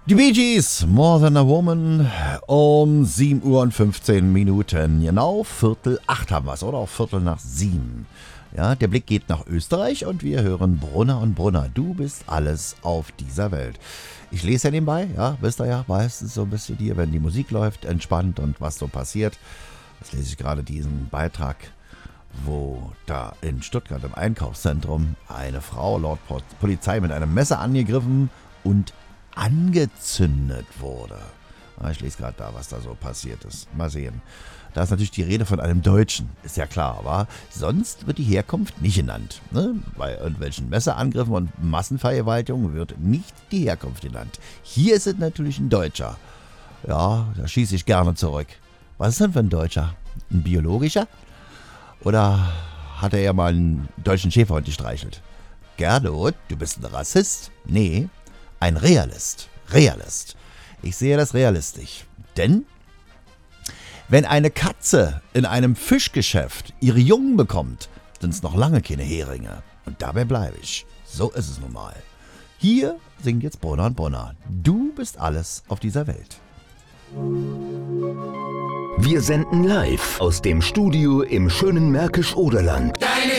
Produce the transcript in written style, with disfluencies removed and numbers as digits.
Die Bee Gees, More Than a Woman, um 7 Uhr und 15 Minuten. Genau, 7:45 haben wir es, oder? Auf 6:45. Ja, der Blick geht nach Österreich und wir hören Brunner und Brunner. Du bist alles auf dieser Welt. Ich lese ja nebenbei, ja, wisst ihr ja, meistens so ein bisschen hier, wenn die Musik läuft, entspannt und was so passiert. Jetzt lese ich gerade diesen Beitrag, wo da in Stuttgart im Einkaufszentrum eine Frau laut Polizei mit einem Messer angegriffen und angezündet wurde. Ich lese gerade da, was da so passiert ist. Mal sehen. Da ist natürlich die Rede von einem Deutschen, ist ja klar, aber sonst wird die Herkunft nicht genannt. Ne? Bei irgendwelchen Messerangriffen und Massenvergewaltigungen wird nicht die Herkunft genannt. Hier ist es natürlich ein Deutscher. Ja, da schieße ich gerne zurück. Was ist denn für ein Deutscher? Ein biologischer? Oder hat er ja mal einen deutschen Schäferhund gestreichelt? Gernot, du bist ein Rassist? Nee, ein Realist. Realist. Ich sehe das realistisch. Denn wenn eine Katze in einem Fischgeschäft ihre Jungen bekommt, sind es noch lange keine Heringe. Und dabei bleibe ich. So ist es nun mal. Hier singt jetzt Brunner und Brunner. Du bist alles auf dieser Welt. Wir senden live aus dem Studio im schönen Märkisch-Oderland.